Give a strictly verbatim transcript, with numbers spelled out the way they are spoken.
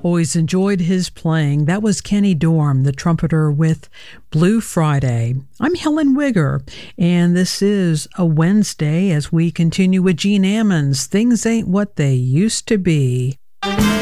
Always enjoyed his playing. That was Kenny Dorham, the trumpeter, with Blue Friday. I'm Helen Wigger, and this is a Wednesday as we continue with Gene Ammons, Things Ain't What They Used to Be.